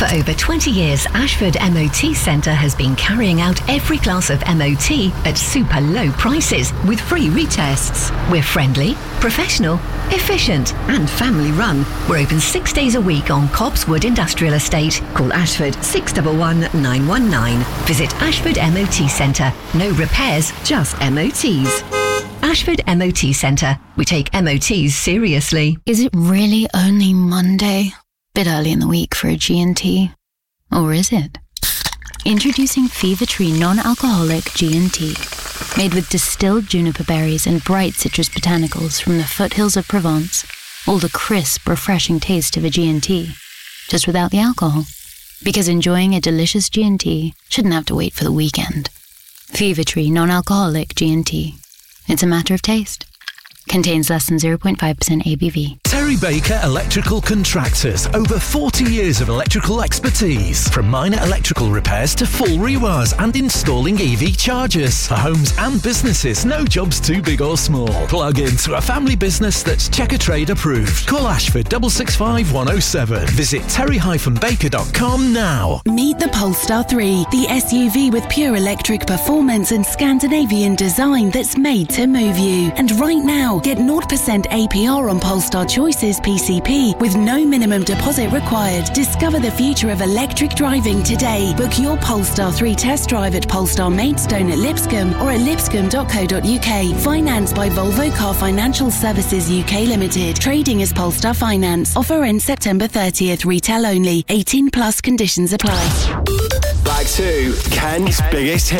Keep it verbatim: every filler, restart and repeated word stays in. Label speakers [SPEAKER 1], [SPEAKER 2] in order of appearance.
[SPEAKER 1] For over twenty years, Ashford M O T Centre has been carrying out every class of M O T at super low prices with free retests. We're friendly, professional, efficient and family run. We're open six days a week on Cobbswood Industrial Estate. Call Ashford six one one, nine one nine. Visit Ashford M O T Centre. No repairs, just M O Ts. Ashford M O T Centre. We take M O Ts seriously.
[SPEAKER 2] Is it really only Monday? Bit early in the week for a G and T. Or is it? Introducing Fever Tree non-alcoholic G and T. Made with distilled juniper berries and bright citrus botanicals from the foothills of Provence. All the crisp, refreshing taste of a G and T. Just without the alcohol. Because enjoying a delicious G and T shouldn't have to wait for the weekend. Fever Tree non-alcoholic G and T. It's a matter of taste. Contains less than zero point five percent A B V.
[SPEAKER 3] Terry Baker Electrical Contractors. Over forty years of electrical expertise. From minor electrical repairs to full rewires and installing E V chargers. For homes and businesses, no job's too big or small. Plug into a family business that's Checker Trade approved. Call Ashford six six five, one oh seven. Visit terry dash baker dot com now.
[SPEAKER 4] Meet the Polestar three, the S U V with pure electric performance and Scandinavian design that's made to move you. And right now, get zero percent A P R on Polestar Choices P C P with no minimum deposit required. Discover the future of electric driving today. Book your Polestar three test drive at Polestar Maidstone at Lipscomb or at lipscomb dot co dot uk. Financed by Volvo Car Financial Services U K Limited. Trading as Polestar Finance. Offer ends September thirtieth. Retail only. eighteen plus conditions apply.
[SPEAKER 5] Back to Kent's biggest hit.